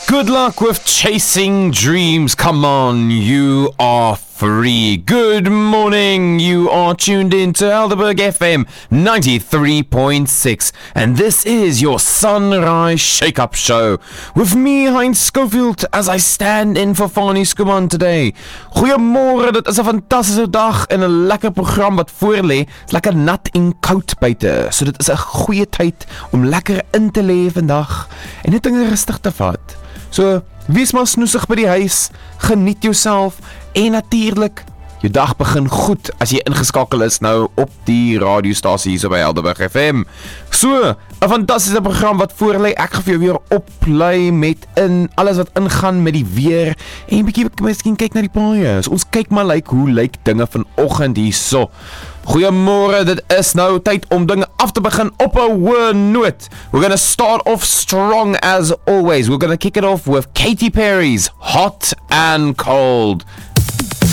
Good luck with chasing dreams. Come on, you are free. Good morning. You are tuned in to Helderberg FM 93.6. And this is your Sunrise Shake-Up Show. With me, Heinz Schofield, as I stand in for Fani Skuman today. Goeiemorgen, dit is 'n fantastische dag en 'n lekker program wat voorlê. Het is lekker nat en koud buite. So dit is 'n goeie tyd om lekker in te lê vandag en net dinge rustig te vat. So, wees maar snoesig by die huis, geniet jouself en natuurlik, jou dag begin goed as jy ingeskakel is nou op die radiostasie hier so by Helderberg FM. So, 'n fantastiese program wat voorlê. Ek gaan vir jou weer oplei met alles wat ingaan met die weer en bietjie miskien kyk na die paaie. So, ons kyk maar hoe lyk dinge vanoggend hier so. Goeiemôre, dit is nou tyd om dinge af te begin op 'n hoë noot. We're gonna start off strong as always. We're gonna kick it off with Katy Perry's Hot and Cold.